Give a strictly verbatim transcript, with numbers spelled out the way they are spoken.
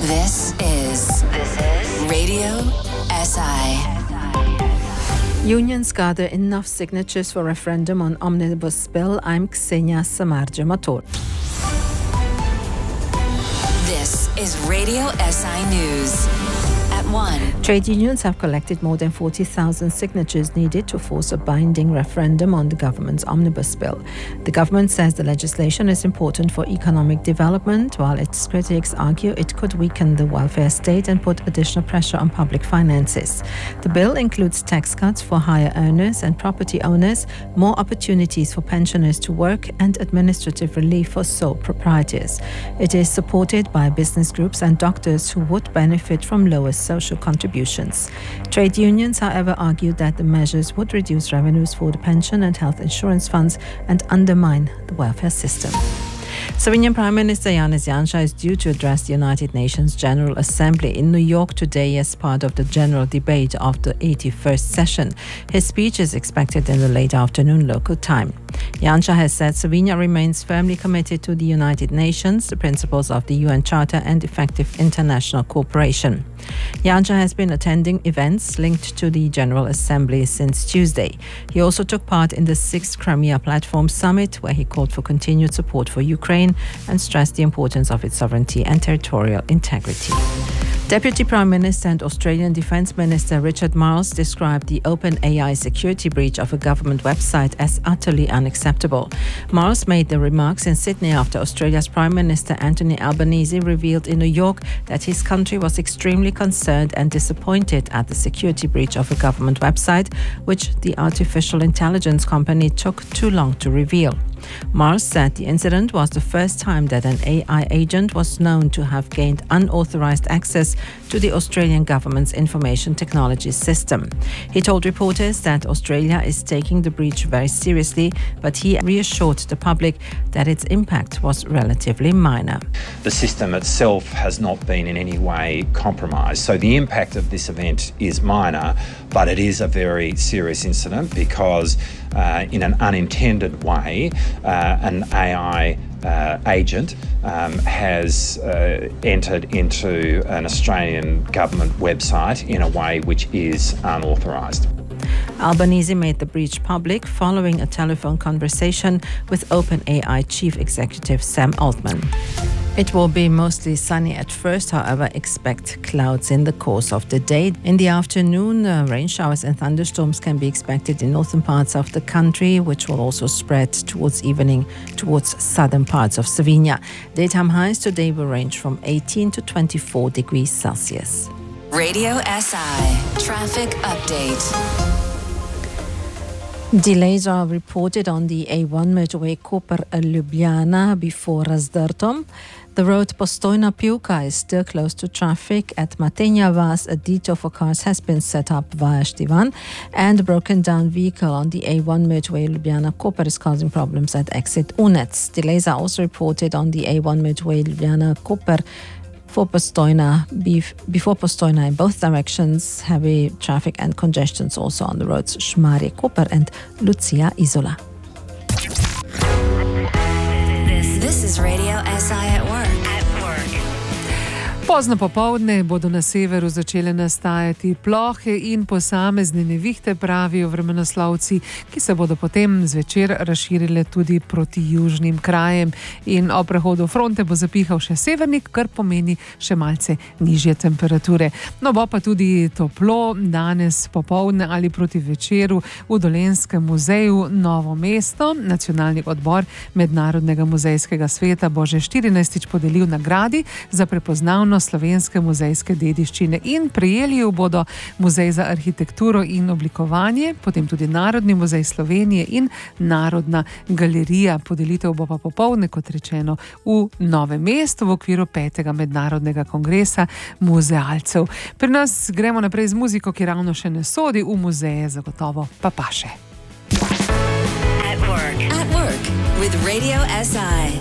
This is this is Radio S I. Unions gather enough signatures for referendum on omnibus bill. I'm Ksenia Samardzija-Mator. This is Radio S I News. At one. Trade unions have collected more than forty thousand signatures needed to force a binding referendum on the government's omnibus bill. The government says the legislation is important for economic development, while its critics argue it could weaken the welfare state and put additional pressure on public finances. The bill includes tax cuts for higher earners and property owners, more opportunities for pensioners to work, and administrative relief for sole proprietors. It is supported by business groups and doctors who would benefit from lower social contributions. Trade unions, however, argued that the measures would reduce revenues for the pension and health insurance funds and undermine the welfare system. Slovenian Prime Minister Janez Janša is due to address the United Nations General Assembly in New York today as part of the general debate of the eighty-first session. His speech is expected in the late afternoon local time. Janša has said Slovenia remains firmly committed to the United Nations, the principles of the U N Charter and effective international cooperation. Janša has been attending events linked to the General Assembly since Tuesday. He also took part in the sixth Crimea Platform Summit, where he called for continued support for Ukraine and stressed the importance of its sovereignty and territorial integrity. Deputy Prime Minister and Australian Defence Minister Richard Marles described the OpenAI security breach of a government website as utterly unacceptable. Marles made the remarks in Sydney after Australia's Prime Minister Anthony Albanese revealed in New York that his country was extremely concerned and disappointed at the security breach of a government website, which the artificial intelligence company took too long to reveal. Marles said the incident was the first time that an A I agent was known to have gained unauthorized access to the Australian government's information technology system. He told reporters that Australia is taking the breach very seriously, but he reassured the public that its impact was relatively minor. The system itself has not been in any way compromised, so the impact of this event is minor, but it is a very serious incident because uh, in an unintended way, uh, an A I Uh, agent um, has uh, entered into an Australian government website in a way which is unauthorised. Albanese made the breach public following a telephone conversation with OpenAI Chief Executive Sam Altman. It will be mostly sunny at first, however, expect clouds in the course of the day. In the afternoon, uh, rain showers and thunderstorms can be expected in northern parts of the country, which will also spread towards evening towards southern parts of Slovenia. Daytime highs today will range from eighteen to twenty-four degrees Celsius. Radio S I Traffic Update. Delays are reported on the A one motorway Koper-Ljubljana before Razdrtom. The road Postojna-Pivka is still closed to traffic. At Matenja Vas, a detour for cars has been set up via Štivan, and a broken down vehicle on the A one motorway Ljubljana-Koper is causing problems at exit Unec. Delays are also reported on the A one motorway Ljubljana-Koper for Postojna, before Postojna in both directions. Heavy traffic and congestions also on the roads Šmarje-Koper and Lucija-Izola. This, this is Radio S I at work. At work. Pozno popovdne bodo na severu začele nastajati plohe in posamezne nevihte, pravijo vremenoslovci, ki se bodo potem zvečer razširile tudi proti južnim krajem. In ob prehodu fronte bo zapihal še severnik, kar pomeni še malce nižje temperature. No, bo pa tudi toplo danes popovdne ali proti večeru v Dolenjskem muzeju Novo mesto. Nacionalni odbor Mednarodnega muzejskega sveta bo že štirinajstič podelil nagradi za prepoznavnost slovenske muzejske dediščine in prejeli jo bodo Muzej za arhitekturo in oblikovanje, potem tudi Narodni muzej Slovenije in Narodna galerija. Podelitev bo pa popoldne, kot rečeno, v Novem mestu v okviru petega mednarodnega kongresa muzealcev. Pri nas gremo naprej z muziko, ki ravno še ne sodi v muzeje, zagotovo pa paše. At work. At work with Radio S I.